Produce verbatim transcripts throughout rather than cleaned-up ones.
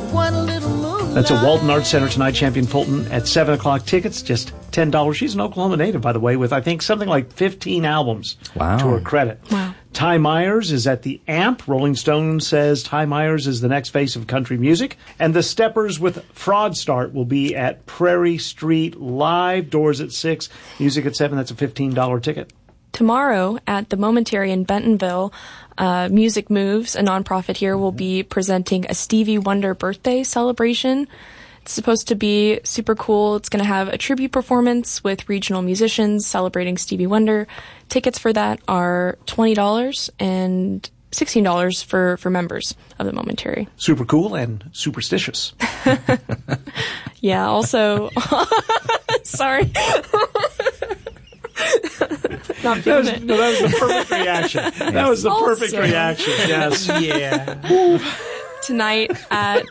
one little moonlight. That's at Walton Arts Center tonight. Champion Fulton at seven o'clock. Tickets just ten dollars. She's an Oklahoma native, by the way, with I think something like fifteen albums wow. to her credit. Wow. Ty Myers is at the Amp. Rolling Stone says Ty Myers is the next face of country music. And the Steppers with Fraud Start will be at Prairie Street Live. Doors at six. Music at seven. That's a fifteen dollars ticket. Tomorrow at the Momentary in Bentonville, uh, Music Moves, a nonprofit here, will be presenting a Stevie Wonder birthday celebration. It's supposed to be super cool. It's going to have a tribute performance with regional musicians celebrating Stevie Wonder. Tickets for that are twenty dollars and sixteen dollars for, for members of the Momentary. Super cool and superstitious. Yeah, also... Sorry. Not that, was, it. no, that was the perfect reaction. That was the Also, perfect reaction. Yes. Yeah. Tonight at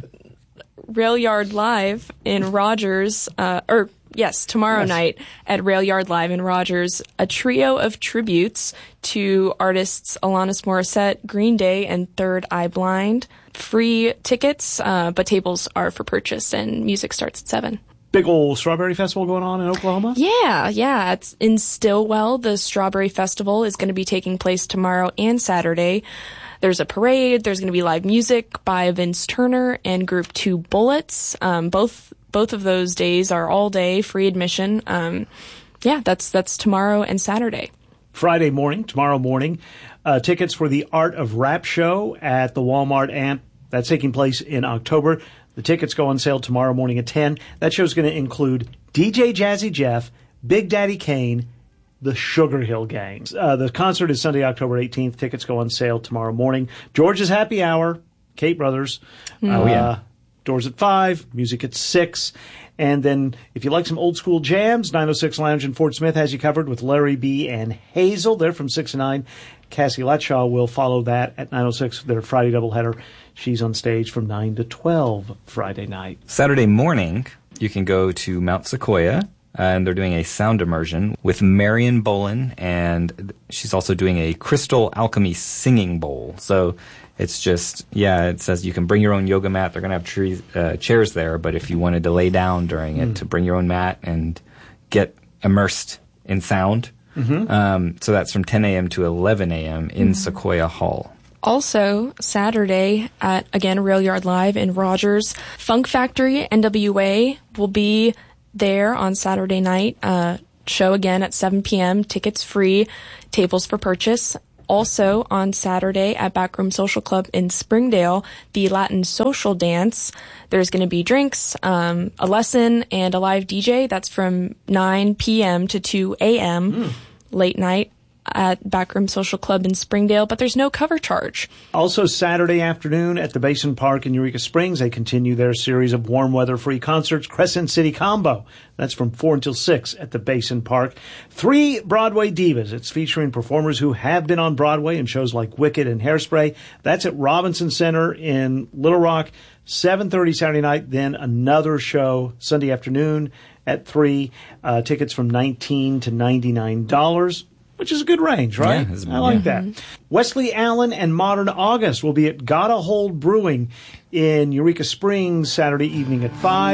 Rail Yard Live in Rogers, uh, or yes, tomorrow yes. night at Rail Yard Live in Rogers, a trio of tributes to artists Alanis Morissette, Green Day, and Third Eye Blind. Free tickets, uh, but tables are for purchase, and music starts at seven. Big old Strawberry Festival going on in Oklahoma? Yeah, yeah. It's in Stillwell. The Strawberry Festival is going to be taking place tomorrow and Saturday. There's a parade. There's going to be live music by Vince Turner and Group Two Bullets. Um, both both of those days are all day, free admission. Um, yeah, that's that's tomorrow and Saturday. Friday morning, tomorrow morning, uh, tickets for the Art of Rap show at the Walmart Amp. That's taking place in October. The tickets go on sale tomorrow morning at ten. That show's going to include D J Jazzy Jeff, Big Daddy Kane, the Sugar Hill Gang. Uh, the concert is Sunday, October eighteenth. Tickets go on sale tomorrow morning. George's Happy Hour, Kate Brothers. Oh, uh, yeah. Doors at five, music at six. And then if you like some old school jams, nine oh six Lounge in Fort Smith has you covered with Larry B. and Hazel. They're from six to nine. Cassie Latshaw will follow that at nine oh six, their Friday doubleheader. She's on stage from nine to twelve Friday night. Saturday morning, you can go to Mount Sequoia, and they're doing a sound immersion with Marion Bolin, and she's also doing a Crystal Alchemy singing bowl. So it's just, yeah, it says you can bring your own yoga mat. They're going to have trees, uh, chairs there, but if you wanted to lay down during it, mm. to bring your own mat and get immersed in sound. Mm-hmm. Um, so that's from ten a.m. to eleven a.m. in Mm. Sequoia Hall. Also, Saturday at, again, Rail Yard Live in Rogers, Funk Factory N W A will be there on Saturday night. Uh, show again at seven p.m. Tickets free, tables for purchase. Also on Saturday at Backroom Social Club in Springdale, the Latin Social Dance. There's going to be drinks, um, a lesson, and a live D J. That's from nine p.m. to two a.m. Mm. late night at Backroom Social Club in Springdale, but there's no cover charge. Also Saturday afternoon at the Basin Park in Eureka Springs, they continue their series of warm weather free concerts, Crescent City Combo. That's from four until six at the Basin Park. Three Broadway Divas. It's featuring performers who have been on Broadway in shows like Wicked and Hairspray. That's at Robinson Center in Little Rock, seven thirty Saturday night. Then another show Sunday afternoon at three. Uh, tickets from nineteen dollars to ninety-nine dollars. Which is a good range, right? Yeah, I like yeah. that. Wesley Allen and Modern August will be at Gotta Hold Brewing in Eureka Springs Saturday evening at five.